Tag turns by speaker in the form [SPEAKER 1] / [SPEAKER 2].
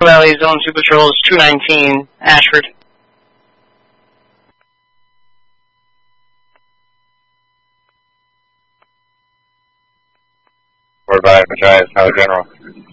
[SPEAKER 1] Valley Zone 2 Patrols 219, Ashford.
[SPEAKER 2] Report by Machias, Tower General.